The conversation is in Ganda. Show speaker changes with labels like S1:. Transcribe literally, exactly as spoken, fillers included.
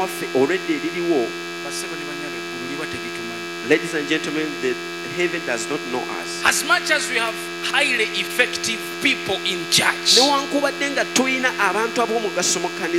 S1: already liriwo.
S2: Basebo ne banyaba eggulu liba teritumanyi.
S1: Ladies and gentlemen, the heaven does not know us.
S2: As much as we have highly effective people in church,
S1: Newankubadde nga tulina abantu ab'omugaso mu kkanisa